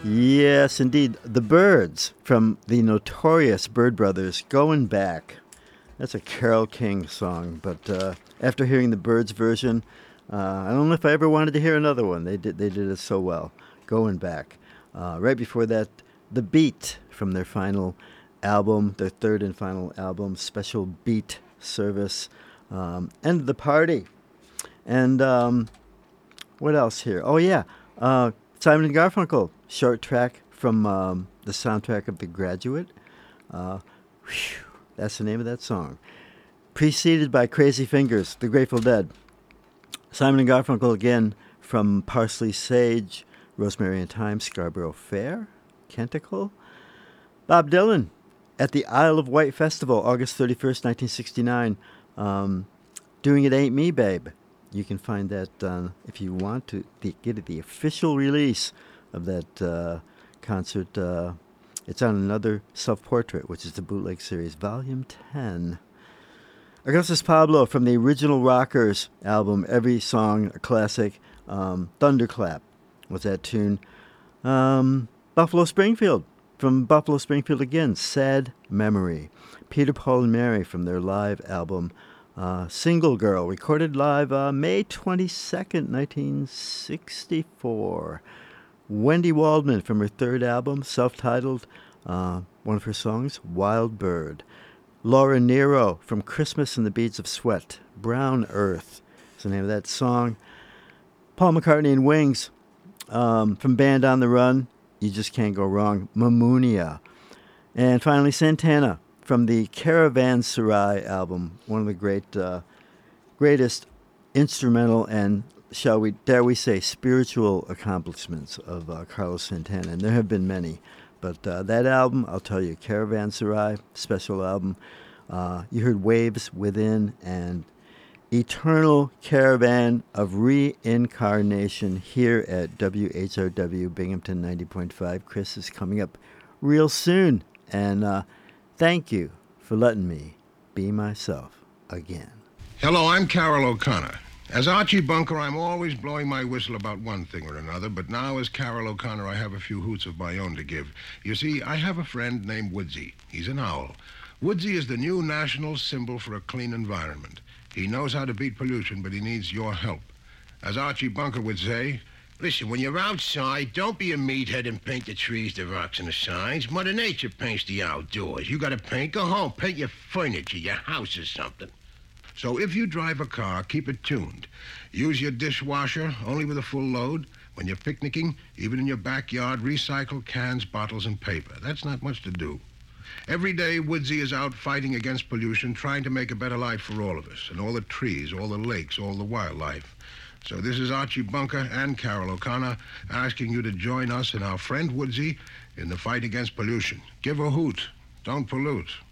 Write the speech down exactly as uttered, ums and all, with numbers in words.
Yes, indeed. The Byrds from the notorious Byrd Brothers, Going Back. That's a Carole King song, but uh, after hearing the Byrds version, uh, I don't know if I ever wanted to hear another one. They did they did it so well. Going Back. Uh, right before that, The Beat from their final album, their third and final album, Special Beat Service. Um, End of the Party. And um, what else here? Oh, yeah. Uh, Simon and Garfunkel, short track from um, the soundtrack of The Graduate. Uh, whew, that's the name of that song. Preceded by Crazy Fingers, The Grateful Dead. Simon and Garfunkel again from Parsley, Sage, Rosemary and Thyme, Scarborough Fair, Canticle. Bob Dylan at the Isle of Wight Festival, August thirty-first, nineteen sixty-nine. Um, Doing It Ain't Me, Babe. You can find that uh, if you want to the, get the official release of that uh, concert. Uh, it's on Another Self-Portrait, which is the bootleg series, Volume ten. Augustus Pablo from the original Rockers album, Every Song a Classic. Um, Thunderclap was that tune. Um, Buffalo Springfield from Buffalo Springfield again, Sad Memory. Peter, Paul, and Mary from their live album, Uh, Single Girl, recorded live uh, May twenty-second, nineteen sixty-four. Wendy Waldman from her third album, self-titled, uh, one of her songs, Wild Bird. Laura Nyro from Christmas and the Beads of Sweat, Brown Earth is the name of that song. Paul McCartney and Wings um, from Band on the Run, you just can't go wrong, Mamounia. And finally, Santana from the Caravanserai album, one of the great, uh, greatest instrumental and, shall we, dare we say, spiritual accomplishments of uh, Carlos Santana. And there have been many. But uh, that album, I'll tell you, Caravanserai, special album. Uh, you heard Waves Within and Eternal Caravan of Reincarnation here at W H R W Binghamton ninety point five. Chris is coming up real soon. And uh, thank you for letting me be myself again. Hello, I'm Carol O'Connor. As Archie Bunker, I'm always blowing my whistle about one thing or another, but now as Carol O'Connor, I have a few hoots of my own to give. You see, I have a friend named Woodsy. He's an owl. Woodsy is the new national symbol for a clean environment. He knows how to beat pollution, but he needs your help. As Archie Bunker would say, listen, when you're outside, don't be a meathead and paint the trees, the rocks, and the signs. Mother Nature paints the outdoors. You gotta paint, go home, paint your furniture, your house or something. So if you drive a car, keep it tuned. Use your dishwasher only with a full load. When you're picnicking, even in your backyard, recycle cans, bottles, and paper. That's not much to do. Every day, Woodsy is out fighting against pollution, trying to make a better life for all of us, and all the trees, all the lakes, all the wildlife. So this is Archie Bunker and Carol O'Connor asking you to join us and our friend Woodsy in the fight against pollution. Give a hoot. Don't pollute.